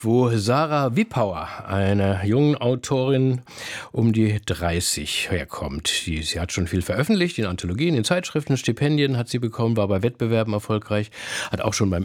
wo Sarah Wiepauer, eine junge Autorin um die 30 herkommt. Sie hat schon viel veröffentlicht, in Anthologien, in Zeitschriften, Stipendien hat sie bekommen, war bei Wettbewerben erfolgreich, hat auch schon beim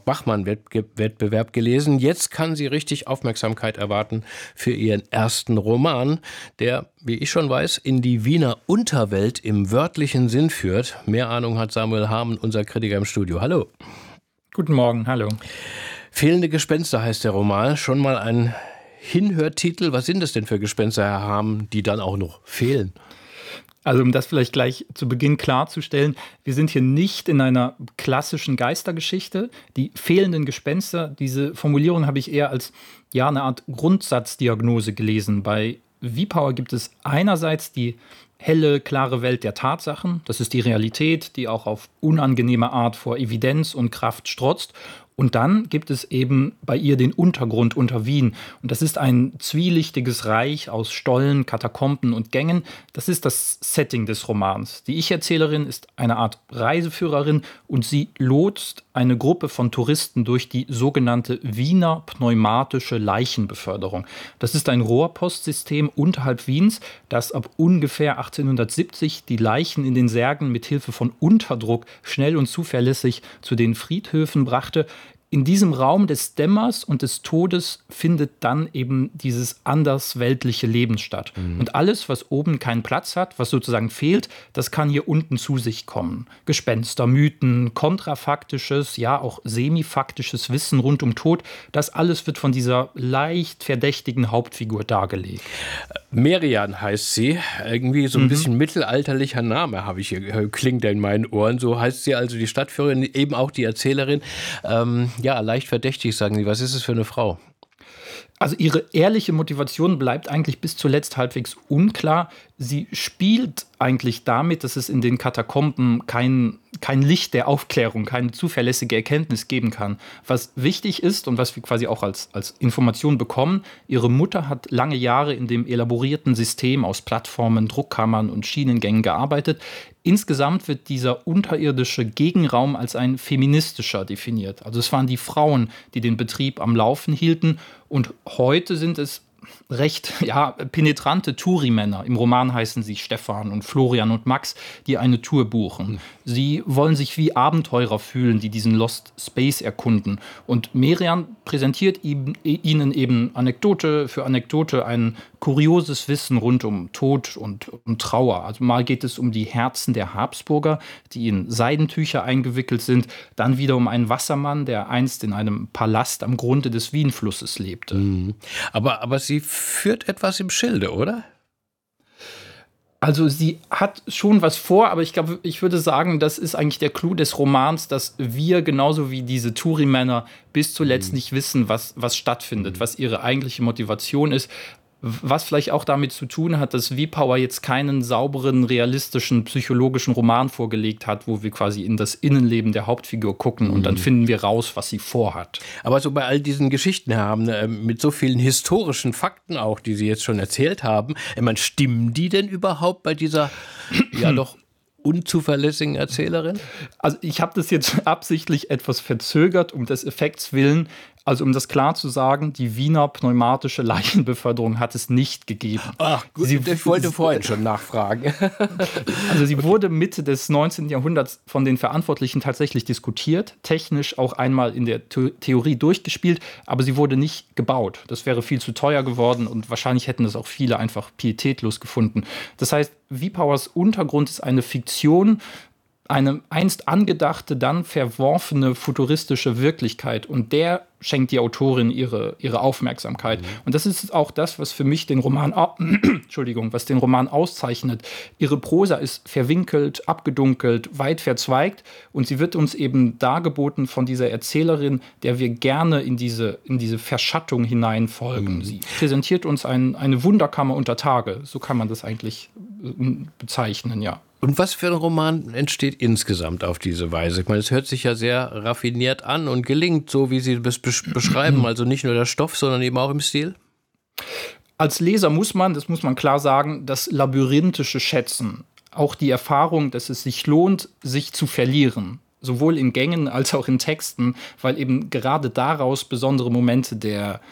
Ingeborg-Bachmann-Wettbewerb gelesen. Jetzt kann sie richtig Aufmerksamkeit erwarten für ihren ersten Roman, der, wie ich schon weiß, in die Wiener Unterwelt im wörtlichen Sinn führt. Mehr Ahnung hat Samuel Hamann, unser Kritiker im Studio. Hallo. Guten Morgen, hallo. Fehlende Gespenster heißt der Roman. Schon mal ein Hinhörtitel. Was sind das denn für Gespenster, Herr Hamann, die dann auch noch fehlen? Also um das vielleicht gleich zu Beginn klarzustellen, wir sind hier nicht in einer klassischen Geistergeschichte. Die fehlenden Gespenster, diese Formulierung habe ich eher als eine Art Grundsatzdiagnose gelesen. Bei Wiepauer gibt es einerseits die helle, klare Welt der Tatsachen. Das ist die Realität, die auch auf unangenehme Art vor Evidenz und Kraft strotzt. Und dann gibt es eben bei ihr den Untergrund unter Wien. Und das ist ein zwielichtiges Reich aus Stollen, Katakomben und Gängen. Das ist das Setting des Romans. Die Ich-Erzählerin ist eine Art Reiseführerin und sie lotst eine Gruppe von Touristen durch die sogenannte Wiener pneumatische Leichenbeförderung. Das ist ein Rohrpostsystem unterhalb Wiens, das ab ungefähr 1870 die Leichen in den Särgen mit Hilfe von Unterdruck schnell und zuverlässig zu den Friedhöfen brachte. In diesem Raum des Dämmers und des Todes findet dann eben dieses andersweltliche Leben statt. Und alles, was oben keinen Platz hat, was sozusagen fehlt, das kann hier unten zu sich kommen. Gespenster, Mythen, kontrafaktisches, ja auch semifaktisches Wissen rund um Tod, das alles wird von dieser leicht verdächtigen Hauptfigur dargelegt. Merian heißt sie, irgendwie so ein bisschen mittelalterlicher Name habe ich hier, klingt in meinen Ohren. So heißt sie also, die Stadtführerin, eben auch die Erzählerin. Ja, leicht verdächtig, sagen Sie. Was ist es für eine Frau? Also ihre ehrliche Motivation bleibt eigentlich bis zuletzt halbwegs unklar. Sie spielt eigentlich damit, dass es in den Katakomben kein Licht der Aufklärung, keine zuverlässige Erkenntnis geben kann. Was wichtig ist und was wir quasi auch als Information bekommen, ihre Mutter hat lange Jahre in dem elaborierten System aus Plattformen, Druckkammern und Schienengängen gearbeitet. Insgesamt wird dieser unterirdische Gegenraum als ein feministischer definiert. Also es waren die Frauen, die den Betrieb am Laufen hielten. Und heute sind es recht penetrante Touri-Männer. Im Roman heißen sie Stefan und Florian und Max, die eine Tour buchen. Sie wollen sich wie Abenteurer fühlen, die diesen Lost Space erkunden. Und Merian präsentiert ihnen eben Anekdote für Anekdote ein kurioses Wissen rund um Tod und um Trauer. Also mal geht es um die Herzen der Habsburger, die in Seidentücher eingewickelt sind. Dann wieder um einen Wassermann, der einst in einem Palast am Grunde des Wienflusses lebte. Aber sie führt etwas im Schilde, oder? Also sie hat schon was vor, aber ich würde sagen, das ist eigentlich der Clou des Romans, dass wir genauso wie diese Touri-Männer bis zuletzt nicht wissen, was stattfindet, was ihre eigentliche Motivation ist. Was vielleicht auch damit zu tun hat, dass Wiepauer jetzt keinen sauberen, realistischen, psychologischen Roman vorgelegt hat, wo wir quasi in das Innenleben der Hauptfigur gucken und dann finden wir raus, was sie vorhat. Aber so bei all diesen Geschichten haben, mit so vielen historischen Fakten auch, die Sie jetzt schon erzählt haben, stimmen die denn überhaupt bei dieser doch unzuverlässigen Erzählerin? Also ich habe das jetzt absichtlich etwas verzögert, um des Effekts willen. Also um das klar zu sagen, die Wiener pneumatische Leichenbeförderung hat es nicht gegeben. Ach gut, ich wollte vorhin schon nachfragen. Also sie wurde Mitte des 19. Jahrhunderts von den Verantwortlichen tatsächlich diskutiert, technisch auch einmal in der Theorie durchgespielt, aber sie wurde nicht gebaut. Das wäre viel zu teuer geworden und wahrscheinlich hätten das auch viele einfach pietätlos gefunden. Das heißt, Wiepauers Untergrund ist eine Fiktion, eine einst angedachte, dann verworfene futuristische Wirklichkeit. Und der schenkt die Autorin ihre Aufmerksamkeit. Und das ist auch das, was für mich den Roman auszeichnet. Ihre Prosa ist verwinkelt, abgedunkelt, weit verzweigt. Und sie wird uns eben dargeboten von dieser Erzählerin, der wir gerne in diese Verschattung hineinfolgen. Sie präsentiert uns eine Wunderkammer unter Tage. So kann man das eigentlich bezeichnen, ja. Und was für ein Roman entsteht insgesamt auf diese Weise? Ich meine, es hört sich ja sehr raffiniert an und gelingt so, wie Sie das beschreiben. Also nicht nur der Stoff, sondern eben auch im Stil? Als Leser muss man klar sagen, das Labyrinthische schätzen. Auch die Erfahrung, dass es sich lohnt, sich zu verlieren. sowohl in Gängen als auch in Texten, weil eben gerade daraus besondere Momente der